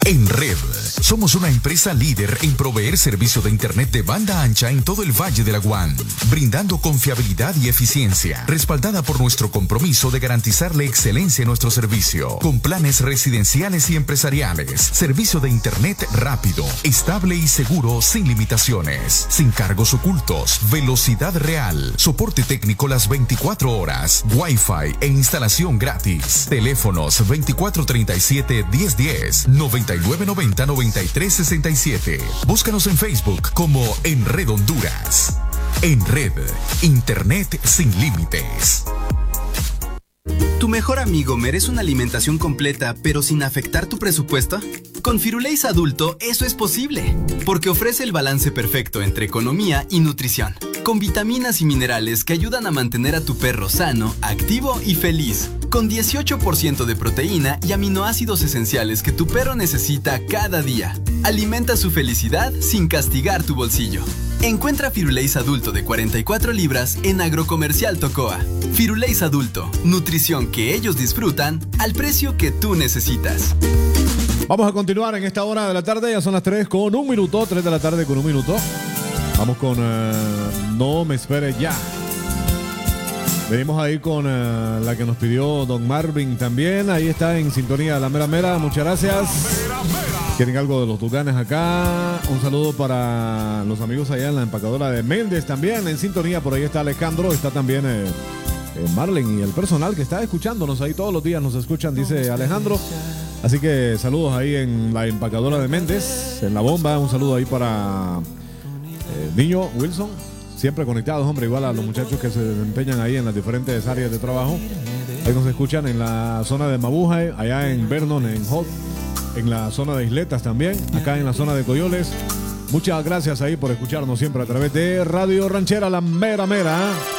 En Red, somos una empresa líder en proveer servicio de internet de banda ancha en todo el Valle de la Guan, brindando confiabilidad y eficiencia, respaldada por nuestro compromiso de garantizarle excelencia en nuestro servicio, con planes residenciales y empresariales, servicio de internet rápido, estable y seguro, sin limitaciones, sin cargos ocultos, velocidad real, soporte técnico las 24 horas, Wi-Fi e instalación gratis. Teléfonos 2437-1010, 9990-9367. Búscanos en Facebook como En Red Honduras. En Red, Internet sin límites. ¿Tu mejor amigo merece una alimentación completa pero sin afectar tu presupuesto? Con Firulais Adulto eso es posible, porque ofrece el balance perfecto entre economía y nutrición, con vitaminas y minerales que ayudan a mantener a tu perro sano, activo y feliz, con 18% de proteína y aminoácidos esenciales que tu perro necesita cada día. Alimenta su felicidad sin castigar tu bolsillo. Encuentra Firulais Adulto de 44 libras en Agrocomercial Tocoa. Firulais Adulto, nutrición que ellos disfrutan al precio que tú necesitas. Vamos a continuar en esta hora de la tarde, ya son las 3 con 1 minuto, 3 de la tarde con 1 minuto. Vamos con No Me Esperes Ya. Venimos ahí con la que nos pidió Don Marvin también. Ahí está en sintonía La Mera Mera. Muchas gracias. ¿Quieren algo de los Tucanes acá? Un saludo para los amigos allá en la empacadora de Méndez también. En sintonía, por ahí está Alejandro. Está también Marlen y el personal que está escuchándonos ahí todos los días. Nos escuchan, dice Alejandro. Así que saludos ahí en la empacadora de Méndez, en La Bomba. Un saludo ahí para Niño Wilson. Siempre conectados, hombre, igual a los muchachos que se desempeñan ahí en las diferentes áreas de trabajo. Ahí nos escuchan en la zona de Mabujay, allá en Vernon, en Hot, en la zona de Isletas también, acá en la zona de Coyoles. Muchas gracias ahí por escucharnos siempre a través de Radio Ranchera La Mera Mera.